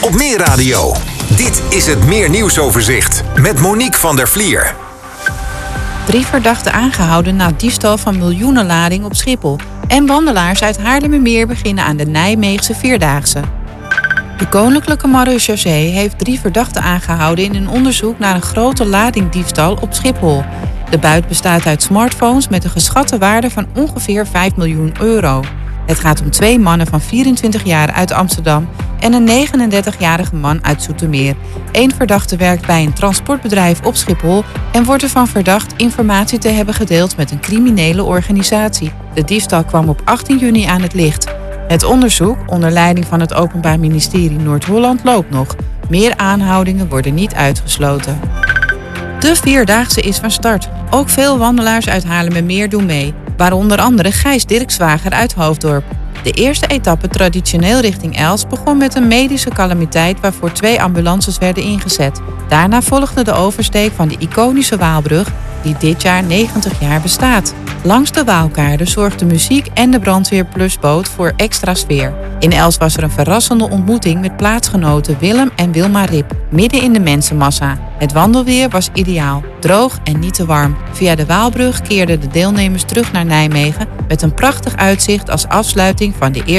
op Meer Radio. Dit is het Meer Nieuwsoverzicht met Monique van der Vlier. 3 verdachten aangehouden na diefstal van miljoenenlading op Schiphol. En wandelaars uit Haarlemmermeer beginnen aan de Nijmeegse Vierdaagse. De Koninklijke Marechaussee heeft 3 verdachten aangehouden in een onderzoek naar een grote ladingdiefstal op Schiphol. De buit bestaat uit smartphones met een geschatte waarde van ongeveer 5 miljoen euro. Het gaat om 2 mannen van 24 jaar uit Amsterdam en een 39-jarige man uit Zoetermeer. 1 verdachte werkt bij een transportbedrijf op Schiphol en wordt ervan verdacht informatie te hebben gedeeld met een criminele organisatie. De diefstal kwam op 18 juni aan het licht. Het onderzoek, onder leiding van het Openbaar Ministerie Noord-Holland, loopt nog. Meer aanhoudingen worden niet uitgesloten. De Vierdaagse is van start. Ook veel wandelaars uit Haarlemmermeer doen mee, waaronder andere Gijs Dirkswager uit Hoofddorp. De eerste etappe traditioneel richting Els begon met een medische calamiteit waarvoor 2 ambulances werden ingezet. Daarna volgde de oversteek van de iconische Waalbrug, die dit jaar 90 jaar bestaat. Langs de Waalkade zorgde muziek en de brandweerplusboot voor extra sfeer. In Els was er een verrassende ontmoeting met plaatsgenoten Willem en Wilma Rip, midden in de mensenmassa. Het wandelweer was ideaal, droog en niet te warm. Via de Waalbrug keerden de deelnemers terug naar Nijmegen met een prachtig uitzicht als afsluiting van de eerste